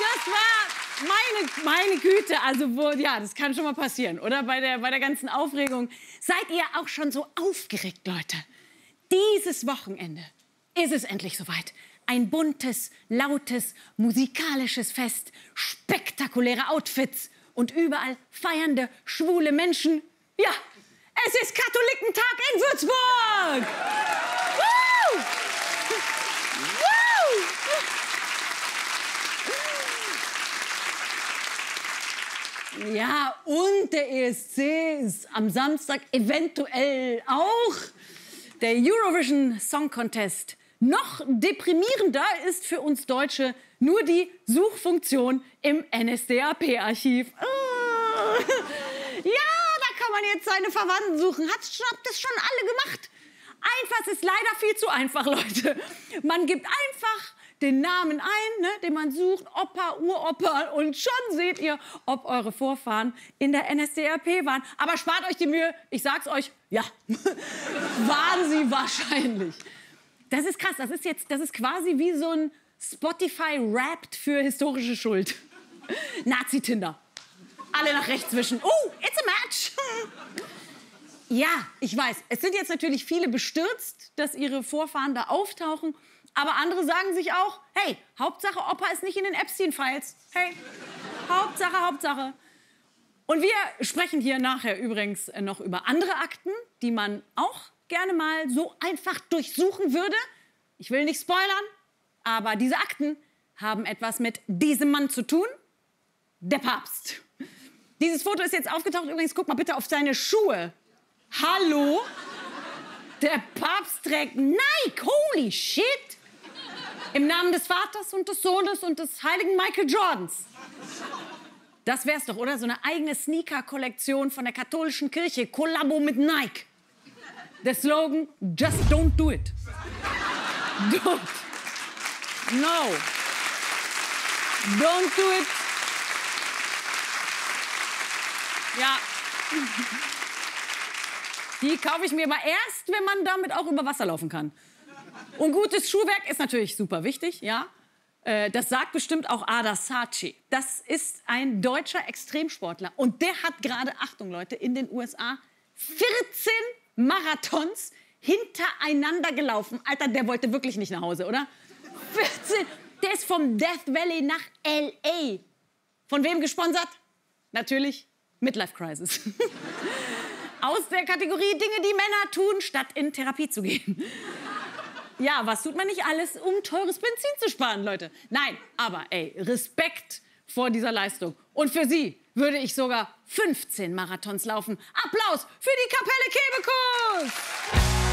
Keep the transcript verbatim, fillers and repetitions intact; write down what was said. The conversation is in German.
das war meine, meine Güte. Also, wo, ja, das kann schon mal passieren, oder? Bei der, bei der ganzen Aufregung. Seid ihr auch schon so aufgeregt, Leute? Dieses Wochenende ist es endlich soweit. Ein buntes, lautes, musikalisches Fest, spektakuläre Outfits und überall feiernde, schwule Menschen. Ja, es ist Katholikentag in Würzburg! Woo! Woo! Ja, und der E S C ist am Samstag eventuell auch der Eurovision Song Contest. Noch deprimierender ist für uns Deutsche nur die Suchfunktion im N S D A P-Archiv. Oh. Ja, da kann man jetzt seine Verwandten suchen. Hat, habt das schon alle gemacht? Einfach, es ist leider viel zu einfach, Leute. Man gibt einfach den Namen ein, ne, den man sucht, Opa, Uropa, und schon seht ihr, ob eure Vorfahren in der N S D A P waren. Aber spart euch die Mühe, ich sag's euch, ja, waren sie wahrscheinlich. Das ist krass, das ist jetzt, das ist quasi wie so ein Spotify-Wrapped für historische Schuld. Nazi-Tinder. Alle nach rechts wischen. Oh, it's a match. Ja, ich weiß, es sind jetzt natürlich viele bestürzt, dass ihre Vorfahren da auftauchen. Aber andere sagen sich auch, hey, Hauptsache Opa ist nicht in den Epstein-Files. Hey, Hauptsache, Hauptsache. Und wir sprechen hier nachher übrigens noch über andere Akten, die man auch gerne mal so einfach durchsuchen würde. Ich will nicht spoilern, aber diese Akten haben etwas mit diesem Mann zu tun, der Papst. Dieses Foto ist jetzt aufgetaucht. Übrigens, guck mal bitte auf seine Schuhe. Hallo? Der Papst trägt Nike. Holy shit. Im Namen des Vaters und des Sohnes und des heiligen Michael Jordans. Das wär's doch, oder? So eine eigene Sneaker-Kollektion von der katholischen Kirche. Kollabo mit Nike. Der Slogan, just don't do it. Don't. No. Don't do it. Ja. Die kaufe ich mir aber erst, wenn man damit auch über Wasser laufen kann. Und gutes Schuhwerk ist natürlich super wichtig, ja. Das sagt bestimmt auch Ada Saatchi. Das ist ein deutscher Extremsportler. Und der hat gerade, Achtung Leute, in den U S A vierzehn Marathons hintereinander gelaufen. Alter, der wollte wirklich nicht nach Hause, oder? vierzehn. Der ist vom Death Valley nach L A. Von wem gesponsert? Natürlich Midlife Crisis. Aus der Kategorie Dinge, die Männer tun, statt in Therapie zu gehen. Ja, was tut man nicht alles, um teures Benzin zu sparen, Leute? Nein, aber ey, Respekt vor dieser Leistung. Und für Sie würde ich sogar fünfzehn Marathons laufen. Applaus für die Kapelle Kebekus!